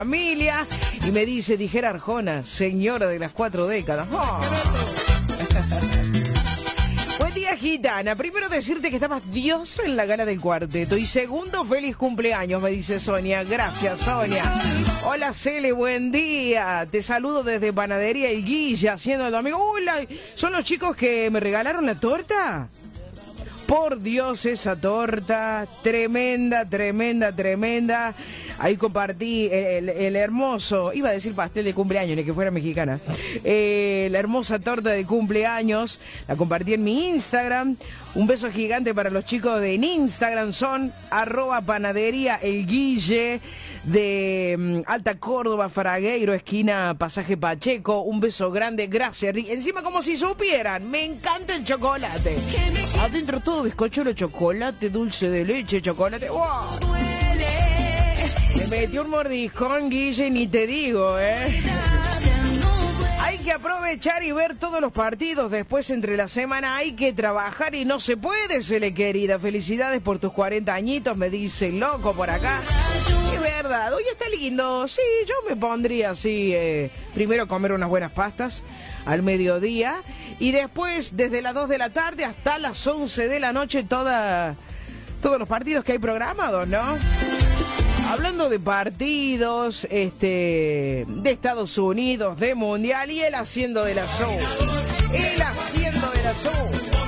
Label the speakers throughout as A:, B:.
A: familia. Y me dice, dijera Arjona, señora de las 4 décadas. Oh. Buen día, gitana. Primero decirte que estabas diosa en la gala del cuarteto. Y segundo, feliz cumpleaños, me dice Sonia. Gracias, Sonia. Hola, Cele, buen día. Te saludo desde Panadería El Guille, haciendo el domingo. Hola, ¿son los chicos que me regalaron la torta? Por Dios, esa torta, tremenda, tremenda, tremenda. Ahí compartí el hermoso, iba a decir pastel de cumpleaños, ni que fuera mexicana. La hermosa torta de cumpleaños, la compartí en mi Instagram. Un beso gigante para los chicos de Instagram, son @panadería El Guille de Alta Córdoba, Faragueiro, esquina Pasaje Pacheco. Un beso grande, gracias. Encima como si supieran, me encanta el chocolate. Adentro todo bizcochuelo, chocolate, dulce de leche, chocolate. ¡Wow! Me metió un mordiscón, Guille, ni te digo, Hay que aprovechar y ver todos los partidos. Después, entre la semana, hay que trabajar y no se puede, Cele querida. Felicidades por tus 40 añitos, me dice loco por acá. Es verdad, hoy está lindo. Sí, yo me pondría así, primero comer unas buenas pastas al mediodía y después, desde las 2 de la tarde hasta las 11 de la noche, todos los partidos que hay programados, ¿no? Hablando de partidos, de Estados Unidos, de Mundial, y él haciendo de la show. Él haciendo de la show.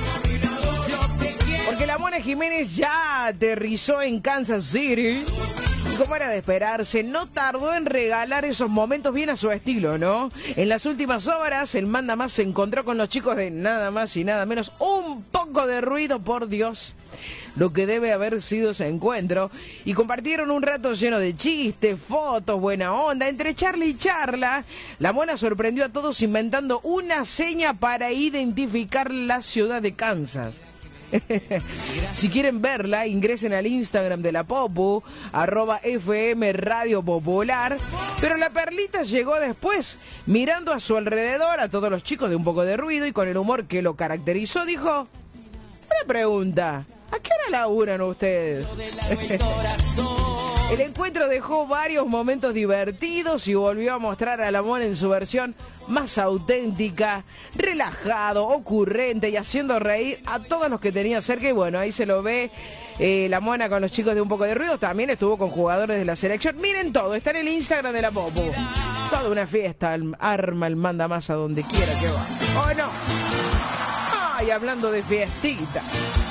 A: Porque la Mona Jiménez ya aterrizó en Kansas City. Y como era de esperarse, no tardó en regalar esos momentos bien a su estilo, ¿no? En las últimas horas, el manda más se encontró con los chicos de nada más y nada menos. Un poco de ruido, por Dios. Lo que debe haber sido ese encuentro, y compartieron un rato lleno de chistes, fotos, buena onda. Entre charla y charla, la Mona sorprendió a todos inventando una seña para identificar la ciudad de Kansas. Si quieren verla, ingresen al Instagram de la Popu, @FM Radio Popular. Pero la perlita llegó después, mirando a su alrededor a todos los chicos de un poco de ruido, y con el humor que lo caracterizó, dijo: una pregunta, ¿a qué hora laburan ustedes? El encuentro dejó varios momentos divertidos y volvió a mostrar a la Mona en su versión más auténtica, relajado, ocurrente y haciendo reír a todos los que tenía cerca. Y bueno, ahí se lo ve la Mona con los chicos de un poco de ruido. También estuvo con jugadores de la selección. Miren todo, está en el Instagram de la Popo. Toda una fiesta, arma el manda más a donde quiera que va. ¿O no? Ay, hablando de fiestita.